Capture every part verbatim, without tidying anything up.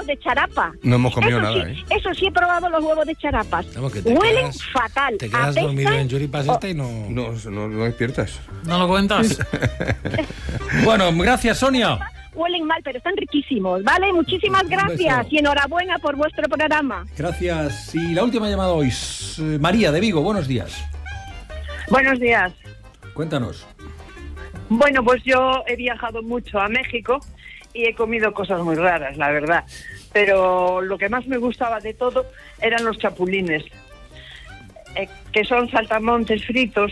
huevos de charapa. No hemos comido eso nada, sí, ¿eh? Eso sí he probado los huevos de charapas. Vamos, que te Huelen quedas, fatal. Te quedas apestan, dormido en churipas oh, esta y no... No, no, no despiertas. ¿No lo cuentas? Bueno, gracias, Sonia. Huelen mal, pero están riquísimos, ¿vale? Muchísimas gracias y enhorabuena por vuestro programa. Gracias. Y la última llamada hoy, eh, María de Vigo, buenos días. Buenos días. Cuéntanos. Bueno, pues yo he viajado mucho a México y he comido cosas muy raras, la verdad. Pero lo que más me gustaba de todo eran los chapulines, eh, que son saltamontes fritos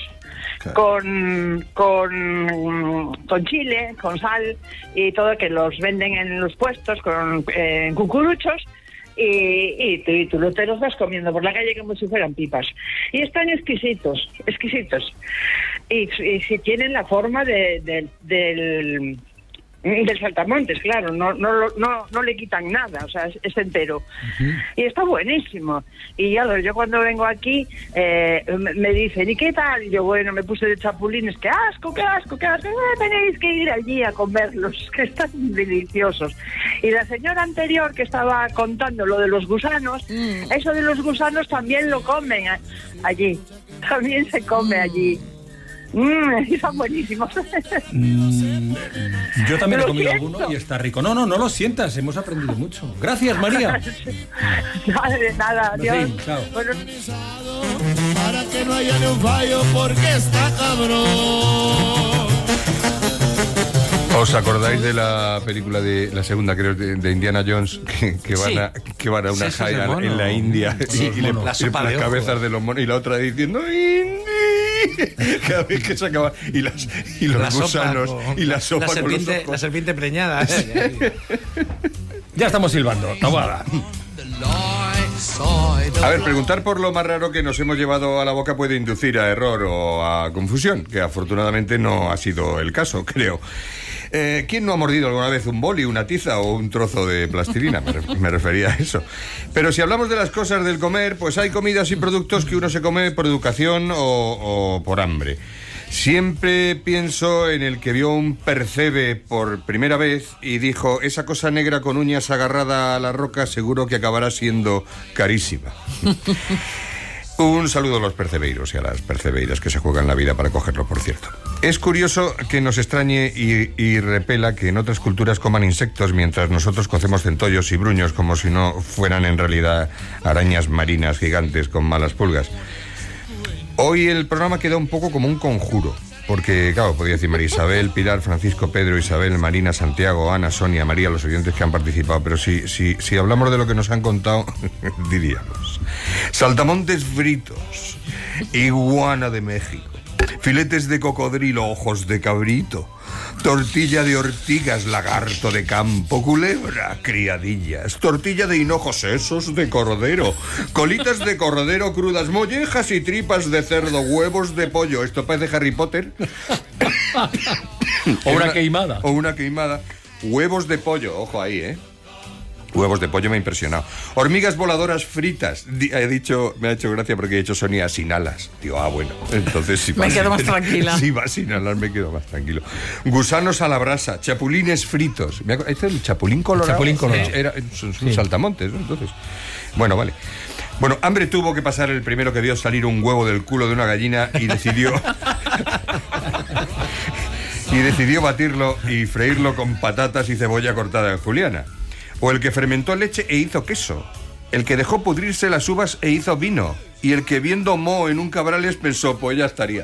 con, con, con chile, con sal y todo, que los venden en los puestos con eh, cucuruchos. Y, y, tú, y tú te los vas comiendo por la calle como si fueran pipas. Y están exquisitos, exquisitos. Y, y si tienen la forma de, de, del, del saltamontes, claro, no, no, no, no le quitan nada, o sea, es, es entero. Uh-huh. Y está buenísimo. Y ya yo cuando vengo aquí eh, me dicen, ¿y qué tal? Y yo, bueno, me puse de chapulines, qué asco, qué asco, qué asco. Eh, tenéis que ir allí a comerlos, que están deliciosos. Y la señora anterior que estaba contando lo de los gusanos, mm. eso de los gusanos también lo comen a, allí, también se come mm. allí. Mmm, están buenísimos. Mm, yo también he comido siento. alguno y está rico. No, no, no lo sientas, hemos aprendido mucho. Gracias, María. Nada de nada, adiós. En fin, chao. Bueno. Para que no haya ni un fallo porque está cabrón. ¿Os acordáis de la película de la segunda, creo, de, de Indiana Jones, que, que, van, sí. a, que van a una sí, jaira sí, en la India sí, y, y le la sopa las de ojo. cabezas de los monos y la otra diciendo ¡Indi! Cada vez que se acaba y, las, y los la gusanos sopa, y la sopa la serpiente, con los ojos. la serpiente preñada. ¿eh? Ya estamos silbando. Tabuada. A ver, preguntar por lo más raro que nos hemos llevado a la boca puede inducir a error o a confusión, que afortunadamente no ha sido el caso, creo. Eh, ¿Quién no ha mordido alguna vez un boli, una tiza o un trozo de plastilina? Me, me refería a eso. Pero si hablamos de las cosas del comer, pues hay comidas y productos que uno se come por educación o, o por hambre. Siempre pienso en el que vio un percebe por primera vez y dijo, esa cosa negra con uñas agarrada a la roca seguro que acabará siendo carísima. Un saludo a los percebeiros y a las percebeiras que se juegan la vida para cogerlo, por cierto. Es curioso que nos extrañe y, y repela que en otras culturas coman insectos mientras nosotros cocemos centollos y bruños como si no fueran en realidad arañas marinas gigantes con malas pulgas. Hoy el programa queda un poco como un conjuro, porque, claro, podría decir María Isabel, Pilar, Francisco, Pedro, Isabel, Marina, Santiago, Ana, Sonia, María, los oyentes que han participado, pero si, si, si hablamos de lo que nos han contado, diríamos saltamontes fritos, iguana de México, filetes de cocodrilo, ojos de cabrito, tortilla de ortigas, lagarto de campo, culebra, criadillas, tortilla de hinojo, sesos de cordero, colitas de cordero crudas, mollejas y tripas de cerdo, huevos de pollo. ¿Esto parece Harry Potter? O una queimada. O una queimada. Huevos de pollo, ojo ahí, ¿eh? Huevos de pollo me ha impresionado. Hormigas voladoras fritas. He dicho, me ha hecho gracia porque he dicho Sonia sin alas. Digo, ah, bueno. Entonces si me va, quedo más tranquila. Si va sin alas me quedo más tranquilo. Gusanos a la brasa, chapulines fritos. ¿Me este el chapulín colorado? El chapulín colorado. Era, son, son sí. saltamontes, ¿no? Entonces. Bueno, vale. Bueno, hambre tuvo que pasar el primero que vio salir un huevo del culo de una gallina y decidió. y decidió batirlo y freírlo con patatas y cebolla cortada en juliana. O el que fermentó leche e hizo queso. El que dejó pudrirse las uvas e hizo vino. Y el que viendo moho en un cabrales pensó, pues ya estaría.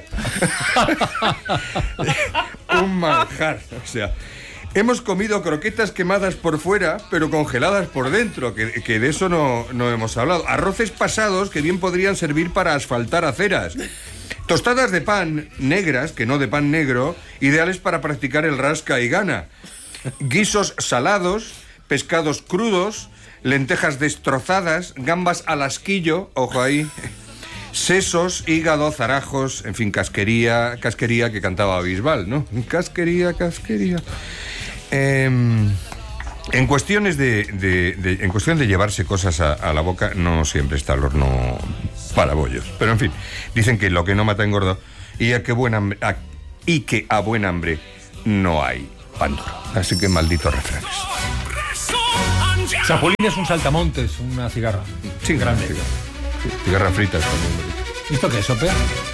Un manjar. O sea, hemos comido croquetas quemadas por fuera, pero congeladas por dentro, que, que de eso no, no hemos hablado. Arroces pasados que bien podrían servir para asfaltar aceras. Tostadas de pan negras, que no de pan negro, ideales para practicar el rasca y gana. Guisos salados, pescados crudos, lentejas destrozadas, gambas al asquillo, ojo ahí, sesos, hígado, zarajos, en fin, casquería, casquería que cantaba Bisbal, ¿no? Casquería, casquería. Eh, en cuestiones de, de, de, en cuestión de llevarse cosas a, a la boca, no siempre está el horno para bollos. Pero en fin, dicen que lo que no mata engorda y a que buen hambre, a, y que a buen hambre no hay pan duro. Así que malditos refranes. Chapulín es un saltamontes, una cigarra. Sí, grande. Cigarra, sí. Cigarra fritas también. ¿Esto qué es, Sope?